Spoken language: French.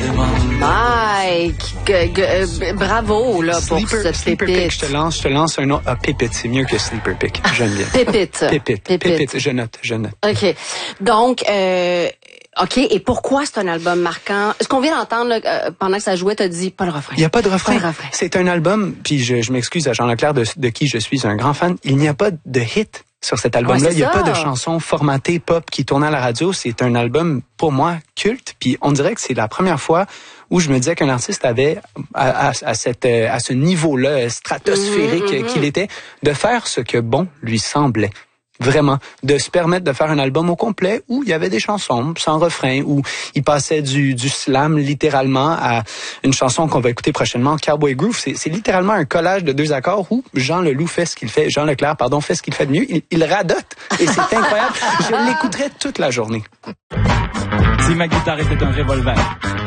Mike, bravo là pour cette Sleeper pépite. Pick, je te lance un autre. Pépite, c'est mieux que Sleeper Pick. J'aime bien. Pépite, je note. OK. Donc, OK, et pourquoi c'est un album marquant? Ce qu'on vient d'entendre là, pendant que ça jouait, t'as dit pas le refrain. Il n'y a pas de refrain. Pas de refrain. C'est un album, puis je m'excuse à Jean Leclerc de qui je suis un grand fan. Il n'y a pas de hit sur cet album-là. Ouais, il n'y a ça. pas de chansons formatées pop qui tournent à la radio. C'est un album, pour moi, culte. Puis on dirait que c'est la première fois où je me disais qu'un artiste avait, à ce niveau-là stratosphérique qu'il était, de faire ce que bon lui semblait. Vraiment, de se permettre de faire un album au complet où il y avait des chansons sans refrain, où il passait du slam littéralement à une chanson qu'on va écouter prochainement, Cowboy Groove. C'est littéralement un collage de 2 accords où Jean Leclerc fait ce qu'il fait de mieux. Il radote et c'est incroyable. Je l'écouterai toute la journée. Si ma guitare était un revolver,